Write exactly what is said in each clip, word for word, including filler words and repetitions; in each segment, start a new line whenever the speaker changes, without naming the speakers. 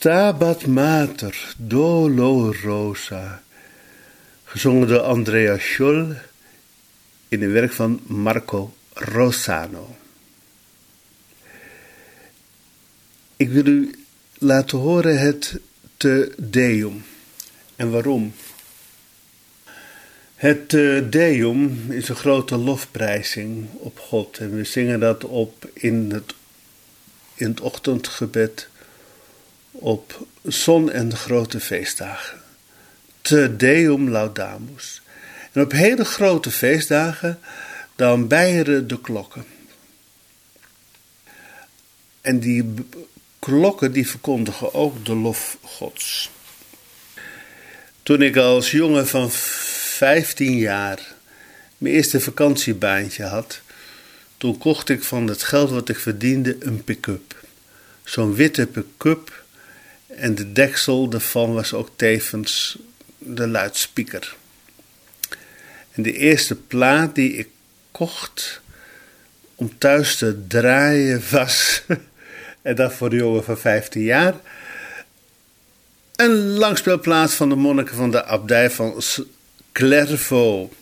Stabat Mater, Dolorosa, gezongen door Andrea Scholl in een werk van Marco Rossano. Ik wil u laten horen het Te Deum. En waarom? Het Te Deum is een grote lofprijzing op God. En we zingen dat op in het, in het ochtendgebed op zon- en grote feestdagen. Te Deum laudamus. En op hele grote feestdagen dan bijeren de klokken. En die klokken die verkondigen ook de lof Gods. Toen ik als jongen van vijftien jaar mijn eerste vakantiebaantje had, toen kocht ik van het geld wat ik verdiende een pick-up. Zo'n witte pick-up en de deksel daarvan was ook tevens de luidspreker. En de eerste plaat die ik kocht om thuis te draaien was, en dat voor de jongen van vijftien jaar, een langspeelplaat van de monniken van de abdij van Clairvaux.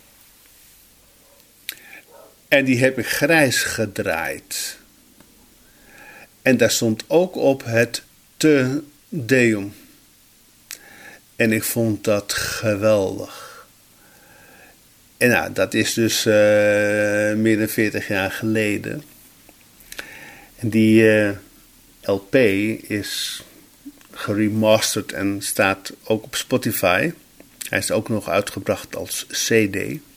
En die heb ik grijs gedraaid. En daar stond ook op het Te Deum. En ik vond dat geweldig. En nou, dat is dus uh, meer dan veertig jaar geleden. En die uh, L P is geremasterd en staat ook op Spotify. Hij is ook nog uitgebracht als C D.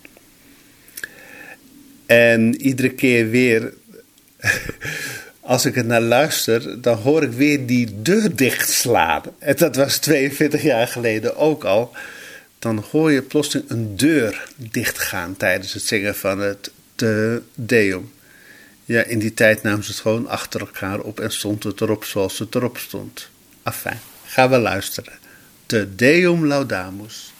En iedere keer weer, als ik er naar luister, dan hoor ik weer die deur dichtslaan. En dat was tweeënveertig jaar geleden ook al. Dan hoor je plotseling een deur dichtgaan tijdens het zingen van het Te Deum. Ja, in die tijd namen ze het gewoon achter elkaar op en stond het erop zoals het erop stond. Afijn, gaan we luisteren. Te Deum laudamus.